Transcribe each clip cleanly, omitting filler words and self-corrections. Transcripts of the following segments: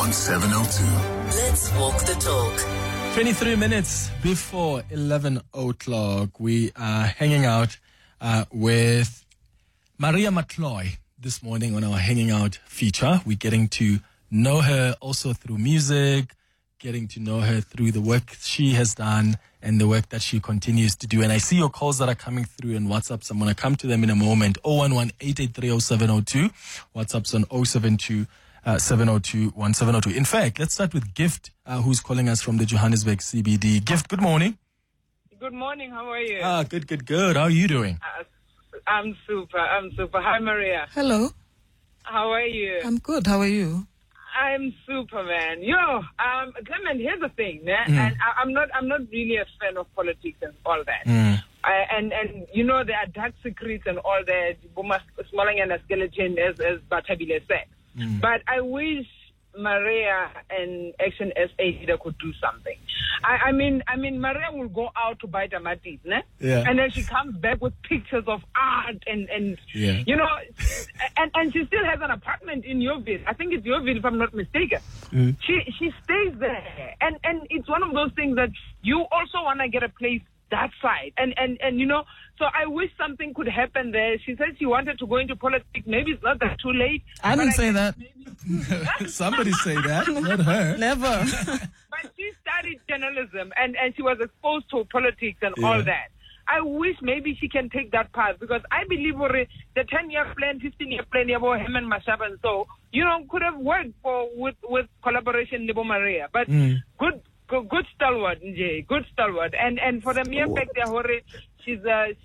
on 702. Let's walk the talk. 23 minutes before 11 o'clock, we are hanging out with Maria McCloy this morning on our Hanging Out feature. We're getting to know her also through music, getting to know her through the work she has done and the work that she continues to do. And I see your calls that are coming through in WhatsApp, so I'm going to come to them in a moment. 011-883-0702. WhatsApp's on 072-702-1702. In fact, let's start with Gift, who's calling us from the Johannesburg CBD. Gift, good morning. Good morning. How are you? Good. How are you doing? I'm super. Hi, Maria. Hello. How are you? I'm good. How are you? I'm super, man. Clement, here's the thing, man. And I'm not really a fan of politics and all that. And you know, there are dark secrets and all that. Smaller than a skeleton, as Batabile said. But I wish Maria and Action SA could do something. I mean, Maria will go out to buy tamatis, ne? Yeah. And then she comes back with pictures of art and yeah. you know, and she still has an apartment in Yeoville. I think it's Yeoville, if I'm not mistaken. She stays there, and it's one of those things that you also want to get a place that side, and you know. So I wish something could happen there. She said she wanted to go into politics. Maybe it's not that too late. I didn't say that. Somebody say that, not her. Never. But she studied journalism and she was exposed to politics and all that. I wish maybe she can take that path, because I believe the 10-year plan, 15-year plan, him and Mashaba, and so, you know, could have worked with collaboration, Libo Maria. But good stalwart, Njay. Good stalwart. And for the mere fact that she's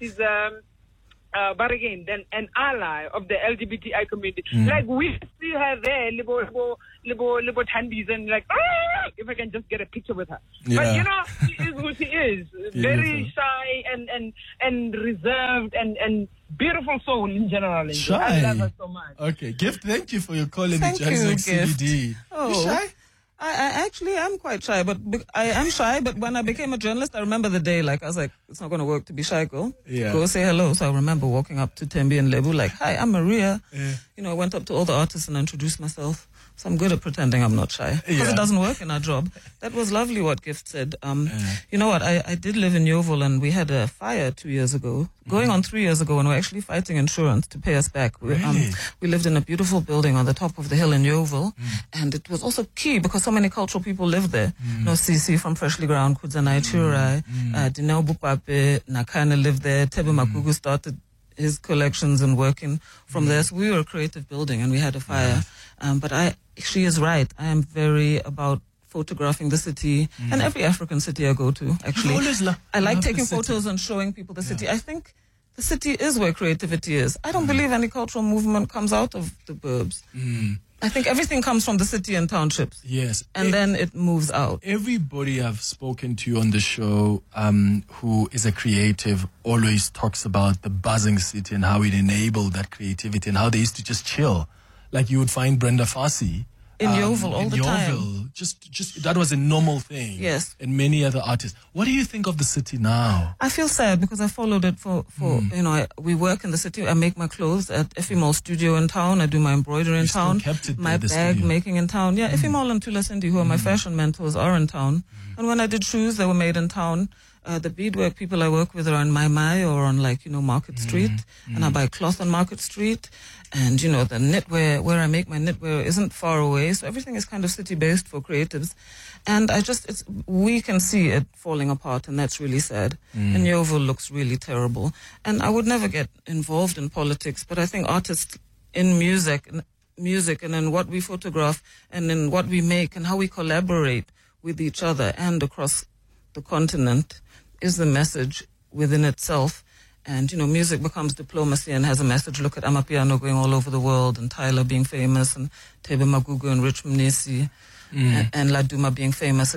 but again, then an ally of the LGBTI community. Like, we see her there, Libo Tandis, and like, if I can just get a picture with her. Yeah. But you know, she is who she is. Very shy and reserved and beautiful soul in general. Shy. I love her so much. Okay, Gift, thank you for your call in the Thank you, Johannesburg Gift. CBD. Oh. You shy? I actually am quite shy, but I am shy. But when I became a journalist, I remember the day, like, I was like, it's not going to work to be shy, girl. Yeah. Go say hello. So I remember walking up to Tembi and Lebu, like, hi, I'm Maria. Yeah. You know, I went up to all the artists and introduced myself. So I'm good at pretending I'm not shy, because Yeah. it doesn't work in our job. That was lovely what Gift said. You know what? I did live in Yeoville, and we had a fire 2 years ago, going on 3 years ago, and we're actually fighting insurance to pay us back. Really? We lived in a beautiful building on the top of the hill in Yeoville, and it was also key because so many cultural people lived there. You know, CC from Freshly Ground, Kudzanai Chirai, Dineo Bupape, Nakana lived there, Tebe Makugu started his collections and working from there. So we were a creative building, and we had a fire. But she is right. I am very about photographing the city and every African city I go to, actually. I like taking photos and showing people the city. I think the city is where creativity is. I don't believe any cultural movement comes out of the burbs. I think everything comes from the city and townships. Yes. And then it moves out. Everybody I've spoken to on the show who is a creative always talks about the buzzing city and how it enabled that creativity and how they used to just chill. Like, you would find Brenda Fassie In Yeoville all the time. Just that was a normal thing. Yes. And many other artists. What do you think of the city now? I feel sad because I followed it for you know, we work in the city. I make my clothes at Effie Mall Studio in town. I do my embroidery in You still town. kept it there, My the bag studio. making in town. Yeah, Effie Mall and Tula Cindy, who are my fashion mentors, are in town. And when I did shoes, they were made in town. The beadwork people I work with are on Mai or on, like, you know, Market Street. And I buy cloth on Market Street. And, you know, the knitwear, where I make my knitwear isn't far away. So everything is kind of city-based for creatives. And we can see it falling apart, and that's really sad. And Yeoville looks really terrible. And I would never get involved in politics, but I think artists in music and in what we photograph and in what we make and how we collaborate with each other and across the continent is the message within itself. And, you know, music becomes diplomacy and has a message. Look at Amapiano going all over the world, and Tyler being famous, and Tebe Magugu and Rich Mnisi and Laduma being famous.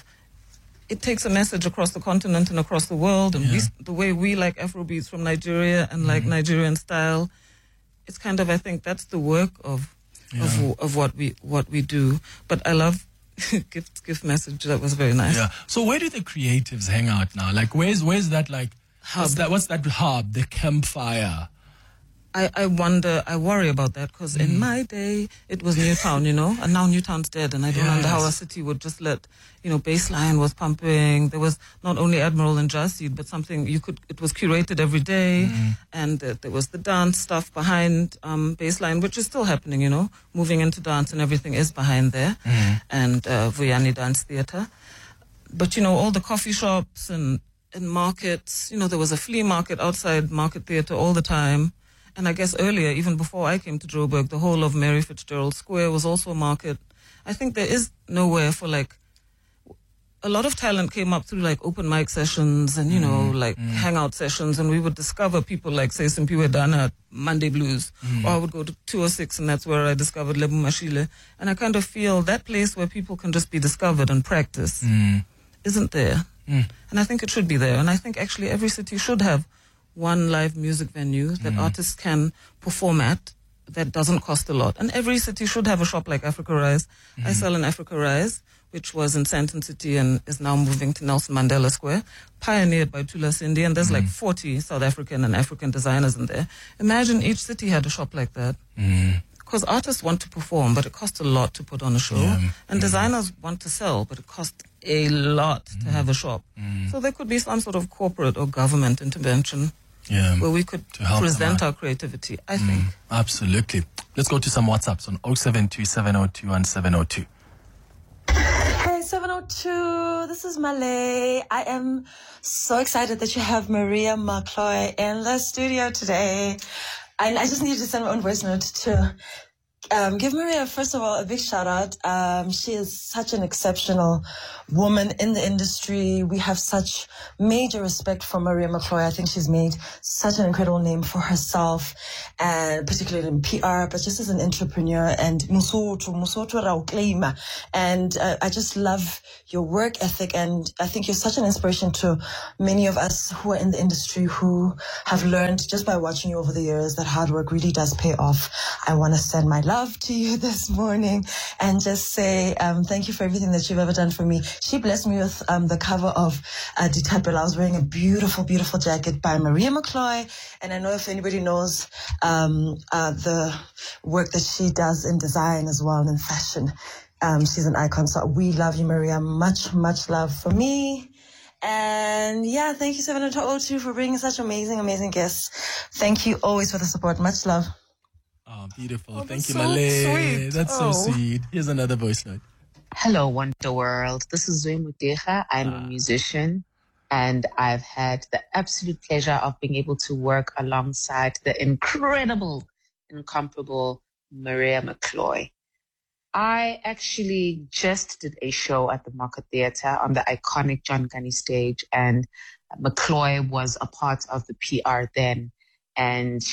It takes a message across the continent and across the world. And the way we like Afrobeats from Nigeria and like Nigerian style, it's kind of, I think that's the work of what we do. But I love gift message. That was very nice. Yeah. So where do the creatives hang out now? Like, where's that, like, what's that hub, the campfire? I wonder, I worry about that because in my day, it was Newtown, and now Newtown's dead. And I don't know how a city would just let, Baseline was pumping. There was not only Admiral and Jazz Seed, but something it was curated every day. And there was the dance stuff behind Baseline, which is still happening, moving into dance and everything is behind there. And Vuyani Dance Theatre. But, all the coffee shops and markets, there was a flea market outside Market Theatre all the time. And I guess earlier, even before I came to Joburg, the whole of Mary Fitzgerald Square was also a market. I think there is nowhere for a lot of talent came up through open mic sessions and, hangout sessions. And we would discover people like, say, Simpiwe Dana at Monday Blues. Or I would go to 206 and that's where I discovered Lebu Mashile. And I kind of feel that place where people can just be discovered and practice isn't there. And I think it should be there. And I think actually every city should have one live music venue that artists can perform at that doesn't cost a lot. And every city should have a shop like Africa Rise. I sell in Africa Rise, which was in Sandton City and is now moving to Nelson Mandela Square, pioneered by Tula Cindy, and there's 40 South African and African designers in there. Imagine each city had a shop like that. Because artists want to perform, but it costs a lot to put on a show. And designers want to sell, but it costs a lot to have a shop. So there could be some sort of corporate or government intervention where we could present our creativity, I think. Absolutely. Let's go to some WhatsApps on 072-702-1702. Hey, 702, this is Malay. I am so excited that you have Maria McCloy in the studio today. And I just needed to send my own voice note to give Maria, first of all, a big shout out. She is such an exceptional woman in the industry. We have such major respect for Maria McCloy. I think she's made such an incredible name for herself, and particularly in PR, but just as an entrepreneur and Musoto Rauklima. And I just love your work ethic, and I think you're such an inspiration to many of us who are in the industry who have learned just by watching you over the years that hard work really does pay off. I want to send my love to you this morning and just say thank you for everything that you've ever done for me. She blessed me with the cover of Ditapel. I was wearing a beautiful, beautiful jacket by Maria McCloy, and I know if anybody knows the work that she does in design as well and in fashion, she's an icon. So we love you, Maria. Much, much love for me. And yeah, thank you, 702, for bringing such amazing, amazing guests. Thank you always for the support. Much love. Oh, beautiful. Oh, Thank you, so Malay. sweet. That's so sweet. Here's another voice note. Hello, Wonder World. This is Zoe Mudeja. I'm a musician, and I've had the absolute pleasure of being able to work alongside the incredible, incomparable Maria McCloy. I actually just did a show at the Market Theatre on the iconic John Gunny stage, and McCloy was a part of the PR then. And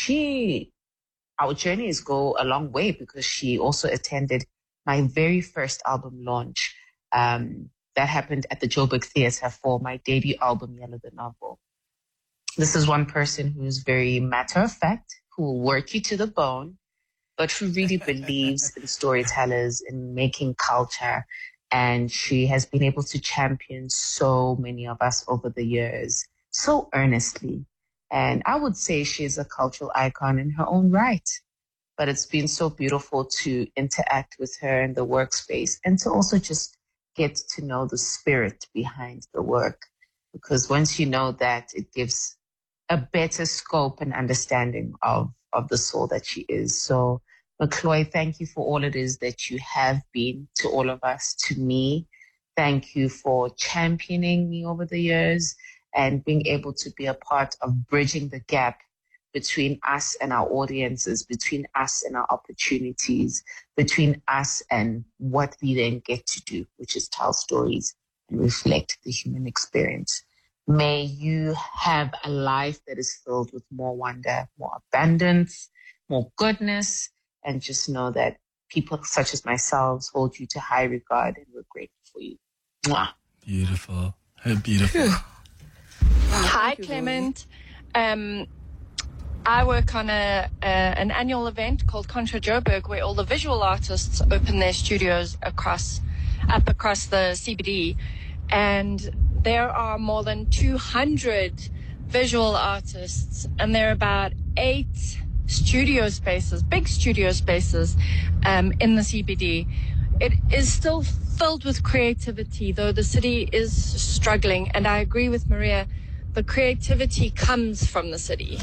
our journeys go a long way because she also attended my very first album launch. That happened at the Joburg Theatre for my debut album, Yellow the Novel. This is one person who's very matter of fact, who will work you to the bone, but who really believes in storytellers, in making culture. And she has been able to champion so many of us over the years so earnestly. And I would say she's a cultural icon in her own right. But it's been so beautiful to interact with her in the workspace and to also just get to know the spirit behind the work. Because once you know that, it gives a better scope and understanding of the soul that she is. So, McCloy, thank you for all it is that you have been to all of us, to me. Thank you for championing me over the years and being able to be a part of bridging the gap between us and our audiences, between us and our opportunities, between us and what we then get to do, which is tell stories and reflect the human experience. May you have a life that is filled with more wonder, more abundance, more goodness, and just know that people such as myself hold you to high regard, and we're grateful for you. Mwah. Beautiful. Beautiful. Hi, Clement. I work on an annual event called Contra Joburg, where all the visual artists open their studios across the CBD, and there are more than 200 visual artists, and there are about 8 studio spaces, big studio spaces in the CBD. It is still filled with creativity, though the city is struggling. And I agree with Maria, the creativity comes from the city.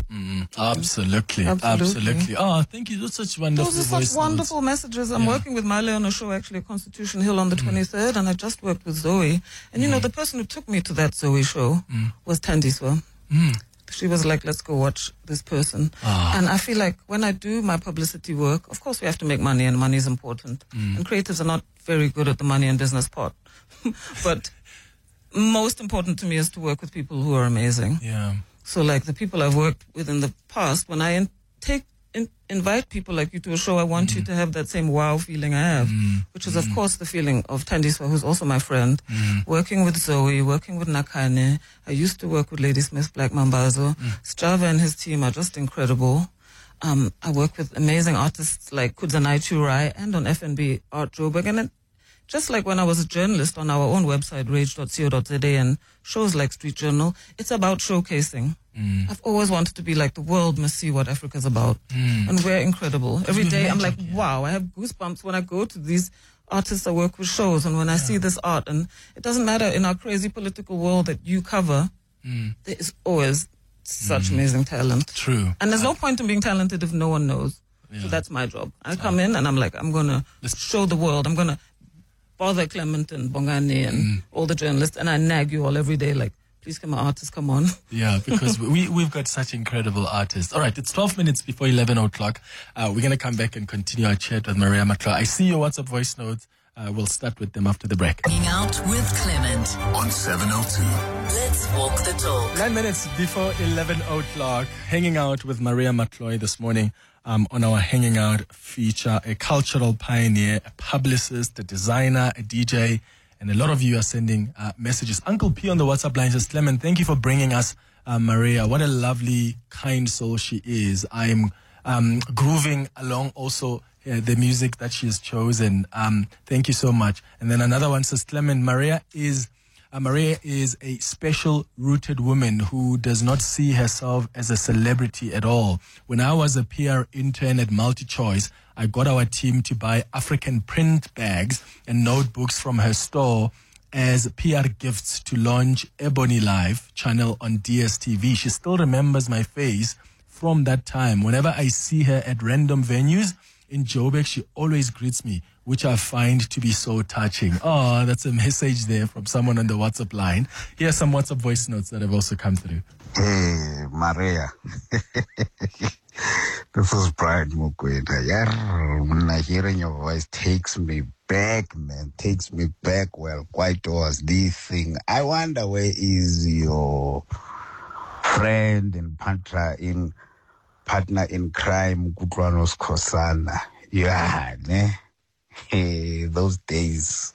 Absolutely. Oh, thank you. Those are such wonderful Those are such wonderful messages. I'm Yeah. working with Male on a show actually at Constitution Hill on the 23rd, and I just worked with Zoe. And you know, the person who took me to that Zoe show was Thandiswa. She was like, let's go watch this person. And I feel like when I do my publicity work, of course we have to make money, and money is important. And creatives are not very good at the money and business part. But most important to me is to work with people who are amazing. Yeah. So like the people I've worked with in the past, when I invite people like you to a show, I want you to have that same wow feeling I have, which is of course the feeling of Thandiswa, who's also my friend, working with Zoe, working with Nakane. I used to work with Ladysmith Black Mambazo. Strava and his team are just incredible. I work with amazing artists like Kudzanai Churai and on FNB Art Joburg. And just like when I was a journalist on our own website, rage.co.za, and shows like Street Journal, it's about showcasing. I've always wanted to be like, the world must see what Africa's about. And we're incredible. Every day I'm like, wow, I have goosebumps when I go to these artists I work with shows, and when I see this art. And it doesn't matter in our crazy political world that you cover, there is always such amazing talent. True. And there's no point in being talented if no one knows. So that's my job. I come in and I'm like, I'm going to show the world. I'm going to bother Clement and Bongani and all the journalists, and I nag you all every day like, please come on, artists, come on. Yeah, because we've got such incredible artists. All right, it's 12 minutes before 11 o'clock. We're going to come back and continue our chat with Maria Matlwa. I see your WhatsApp voice notes. We'll start with them after the break. Hanging out with Clement on 702. Let's walk the talk. 9 minutes before 11 o'clock. Hanging out with Maria Matlwa this morning on our Hanging Out feature. A cultural pioneer, a publicist, a designer, a DJ. And a lot of you are sending messages. Uncle P on the WhatsApp line says, Clement, thank you for bringing us Maria. What a lovely, kind soul she is. I'm grooving along also the music that she has chosen. Thank you so much. And then another one says, Clement, Maria is a special rooted woman who does not see herself as a celebrity at all. When I was a PR intern at MultiChoice, I got our team to buy African print bags and notebooks from her store as PR gifts to launch Ebony Live channel on DSTV. She still remembers my face from that time. Whenever I see her at random venues in Joburg, she always greets me, which I find to be so touching. Oh, that's a message there from someone on the WhatsApp line. Here are some WhatsApp voice notes that have also come through. Hey, Maria. This is Brian Mukweta. Yeah, hearing your voice takes me back, man. Takes me back, well, quite towards this thing. I wonder where is your friend and partner in crime, Gudwanos Kosana. Yeah, ne? Hey, those days.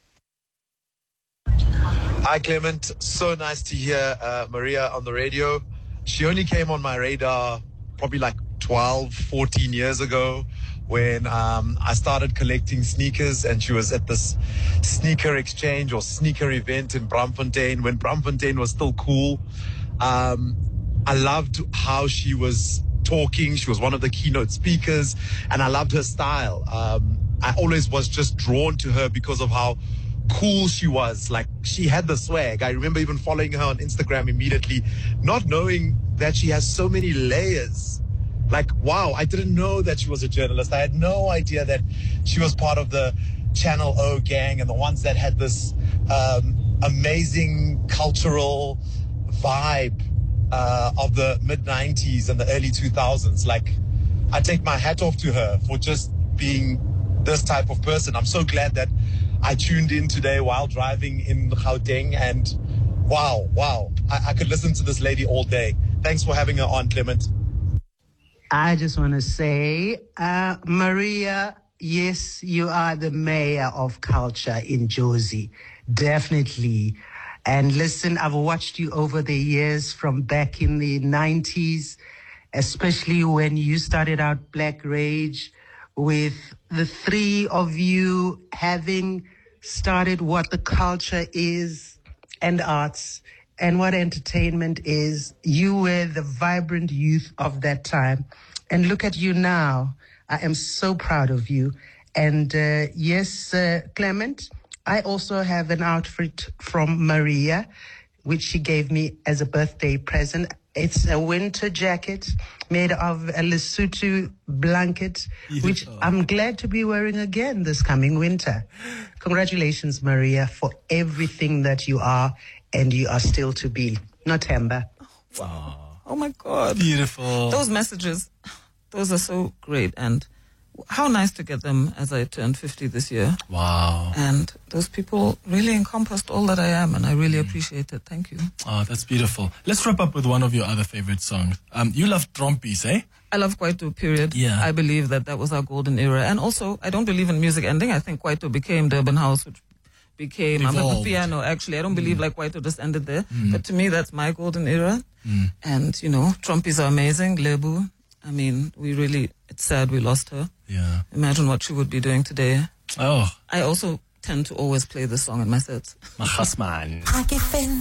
Hi, Clement. So nice to hear Maria on the radio. She only came on my radar probably like 12, 14 years ago when I started collecting sneakers, and she was at this sneaker exchange or sneaker event in Braamfontein when Braamfontein was still cool. I loved how she was talking. She was one of the keynote speakers, and I loved her style. I always was just drawn to her because of how cool she was. Like, she had the swag. I remember even following her on Instagram immediately, not knowing that she has so many layers. Like, wow, I didn't know that she was a journalist. I had no idea that she was part of the Channel O gang and the ones that had this amazing cultural vibe of the mid-90s and the early 2000s. Like, I take my hat off to her for just being this type of person. I'm so glad that I tuned in today while driving in Gauteng, and wow, I could listen to this lady all day. Thanks for having her on, Clement. I just want to say, Maria, yes, you are the mayor of culture in Jozi. Definitely. And listen, I've watched you over the years from back in the 90s, especially when you started out Black Rage, with the three of you having started what the culture is and arts and what entertainment is. You were the vibrant youth of that time. And look at you now. I am so proud of you. And yes, Clement, I also have an outfit from Maria, which she gave me as a birthday present. It's a winter jacket made of a Lesotho blanket, which I'm glad to be wearing again this coming winter. Congratulations, Maria, for everything that you are and you are still to be. Nothemba. Wow. Oh, my God. Beautiful. Those messages, those are so great. And how nice to get them as I turned 50 this year. Wow. And those people really encompassed all that I am, and I really appreciate it. Thank you. Oh, that's beautiful. Let's wrap up with one of your other favorite songs. You love Trompies, eh? I love Kwaito, period. Yeah. I believe that was our golden era. And also, I don't believe in music ending. I think Kwaito became Durban House, which became Amapiano, actually. I don't believe like Kwaito just ended there. But to me, that's my golden era. And, you know, Trompies are amazing. Lebu. I mean, it's sad we lost her. Yeah. Imagine what she would be doing today. Oh. I also tend to always play this song in my sets. Mahasman.